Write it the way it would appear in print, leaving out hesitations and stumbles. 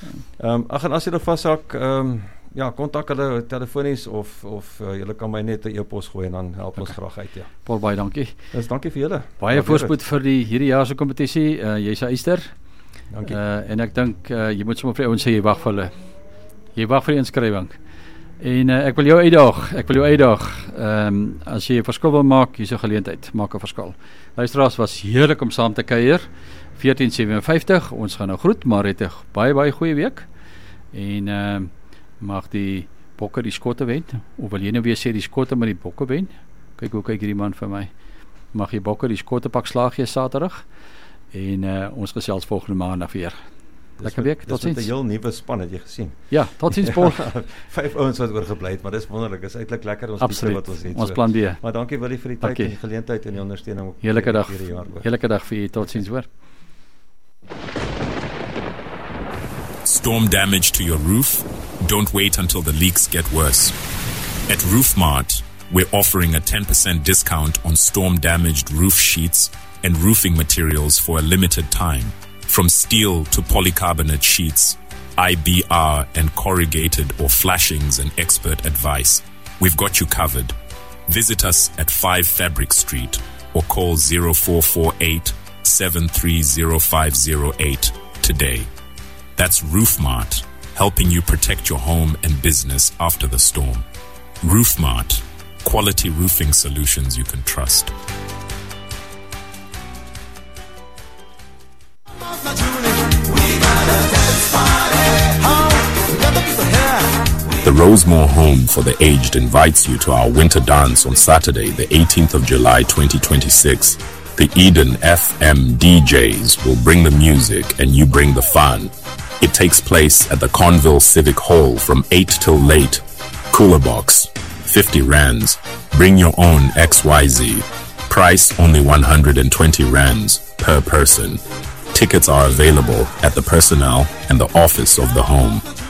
Ag, en as jy nog vashak, ja, kontak hulle telefonies of julle kan my net 'n e-pos gooi en dan help ons graag uit, ja. Paul, baie dankie. Dus dankie vir julle. Baie voorspoed vir hierdie jaar se kompetisie. Jy's 'n eyster. Dankie. En ek dink jy moet sommer vir ouens sê jy wag vir hulle. Jy wag vir die inskrywing. En ek wil jou uitdaag. As jy 'n verskil wil maak, hier's 'n geleentheid. Maak 'n verskil. Luisteraars, was heerlik om saam te kuier. 14:57. Ons gaan nou groet, maar het 'n baie goeie week. En mag die bokke die skotte wen. Of wil jy nou weer sê die skotte met die bokke wen? Kyk hoe kyk hierdie man vir my. Mag die bokke die skotte pak slaag gee Saterdag. En ons gesels volgende maandag weer. Lekker week, tot ziens. Dis 'n heel nuwe span, het jy gesien? Ja, tot ziens Paul. 5 ouens wat oorgebly het, maar dis wonderlik. Dis eintlik lekker ons Absoluut. Wat ons het. Ons plan B. Maar dankie Willie vir die tyd en die geleentheid en die ondersteuning. Heerlike dag. Heerlike dag vir u. Tot ziens hoor. Storm damage to your roof? Don't wait until the leaks get worse. At Roofmart, we're offering a 10% discount on storm-damaged roof sheets and roofing materials for a limited time. From steel to polycarbonate sheets, IBR and corrugated or flashings and expert advice, we've got you covered. Visit us at 5 Fabric Street or call 0448 730508 today. That's Roofmart, helping you protect your home and business after the storm. Roofmart, quality roofing solutions you can trust. The Rosemore Home for the Aged invites you to our winter dance on Saturday, the 18th of July 2026. The Eden FM DJs will bring the music and you bring the fun. It takes place at the Conville Civic Hall from 8 till late. Cooler box, 50 rands. Bring your own XYZ. Price only 120 rands per person. Tickets are available at the personnel and the office of the home.